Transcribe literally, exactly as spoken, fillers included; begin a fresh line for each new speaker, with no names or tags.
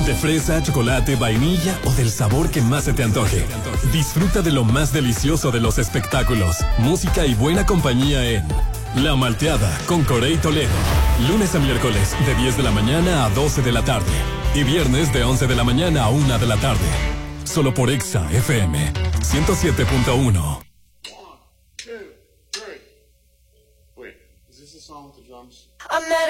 De fresa, chocolate, vainilla o del sabor que más se te antoje. Disfruta de lo más delicioso de los espectáculos, música y buena compañía en La Malteada con Corey Toledo. Lunes a miércoles de diez de la mañana a doce de la tarde. Y viernes de once de la mañana a una de la tarde. Solo por Exa F M ciento siete punto uno.
One, two, three. Wait, is this a song with the drums?
I'm not